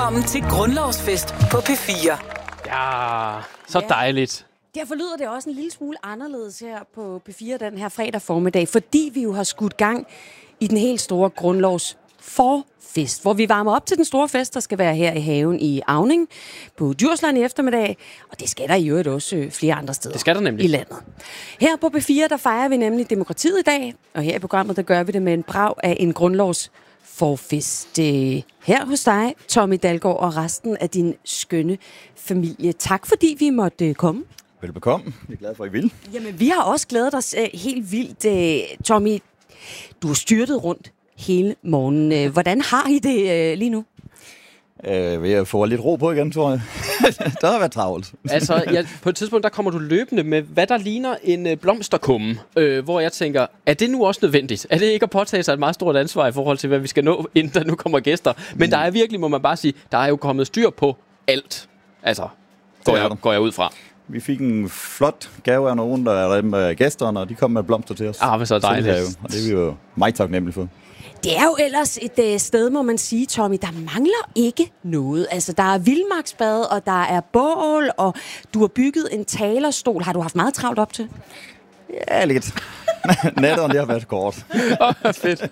Velkommen til Grundlovsfest på P4. Ja, så dejligt. Derfor lyder det også en lille smule anderledes her på P4 den her fredag formiddag, fordi vi jo har skudt gang i den helt store grundlovsforfest, hvor vi varmer op til den store fest, der skal være her i haven i Auning på Djursland i eftermiddag, og det skal der i øvrigt også flere andre steder. Det skal der nemlig. I landet. Her på P4, der fejrer vi nemlig demokratiet i dag, og her i programmet, der gør vi det med en brag af en grundlovsforfest. Her hos dig, Tommy Dalgaard, og resten af din skønne familie. Tak fordi vi måtte komme. Velbekomme. Jeg er glad for, at I vil. Jamen, vi har også glædet os helt vildt. Tommy, du har styrtet rundt hele morgenen. Hvordan har I det lige nu? Vil jeg få lidt ro på igen, tror jeg. Der har været travlt. Altså, på et tidspunkt, der kommer du løbende med, hvad der ligner en blomsterkumme, hvor jeg tænker, er det nu også nødvendigt? Er det ikke at påtage sig et meget stort ansvar i forhold til, hvad vi skal nå, inden der nu kommer gæster? Men der er virkelig, må man bare sige, der er jo kommet styr på alt. Altså, går jeg ud fra. Vi fik en flot gave af nogen, der er med gæsterne, og de kom med blomster til os. Hvad så dejligt. Og det er vi jo meget taknemmelige for. Det er jo ellers et sted, må man sige, Tommy, der mangler ikke noget. Altså, der er vildmarksbad, og der er bål, og du har bygget en talerstol. Har du haft meget travlt op til? Ja, lidt. Nætteren, det har været kort. Fedt.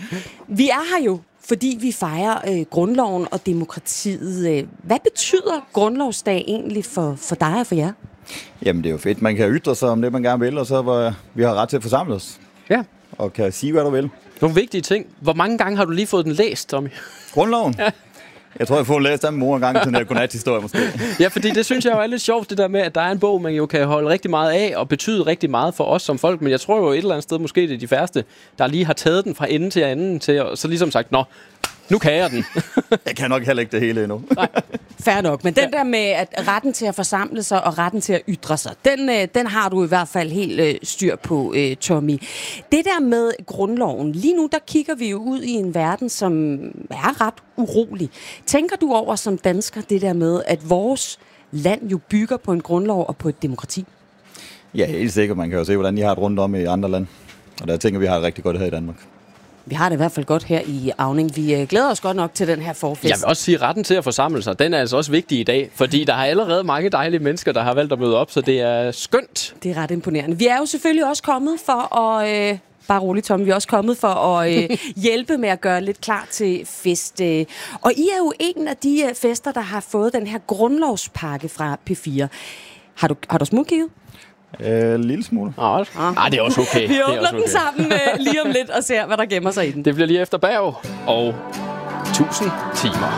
Vi er her jo, fordi vi fejrer grundloven og demokratiet. Hvad betyder grundlovsdag egentlig for dig og for jer? Jamen, det er jo fedt. Man kan ytre sig om det, man gerne vil, og så vi har ret til at forsamle os. Ja. Og kan sige, hvad du vil. Nogle vigtige ting. Hvor mange gange har du lige fået den læst, Tommy? Grundloven? Ja. Jeg tror, jeg får læst af min mor en gang til en godnat-historie måske. Ja, fordi det synes jeg jo er lidt sjovt, det der med, at der er en bog, man jo kan holde rigtig meget af, og betyde rigtig meget for os som folk. Men jeg tror jo et eller andet sted, måske det er de færreste, der lige har taget den fra ende til anden, til og så ligesom sagt, nå, nu kan jeg den. Jeg kan nok heller ikke det hele endnu. Nej, fair nok. Men den der med at retten til at forsamle sig og retten til at ytre sig, den har du i hvert fald helt styr på, Tommy. Det der med grundloven, lige nu der kigger vi jo ud i en verden, som er ret urolig. Tænker du over som dansker det der med, at vores land jo bygger på en grundlov og på et demokrati? Ja, helt sikkert. Man kan jo se, hvordan de har det rundt om i andre lande. Og der tænker vi har det rigtig godt her i Danmark. Vi har det i hvert fald godt her i Auning. Vi glæder os godt nok til den her forfest. Jeg vil også sige, at retten til at forsamle sig, den er altså også vigtig i dag, fordi der har allerede mange dejlige mennesker, der har valgt at møde op, så det er skønt. Det er ret imponerende. Vi er jo selvfølgelig også kommet for at... Bare roligt, Tom. Vi er også kommet for at hjælpe med at gøre lidt klar til fest. Og I er jo en af de fester, der har fået den her grundlovspakke fra P4. Har du smugkigget? Lille smule. Det er også okay. Vi åbner den sammen lige om lidt og ser, hvad der gemmer sig i den. Det bliver lige efter Berg og 1000 timer.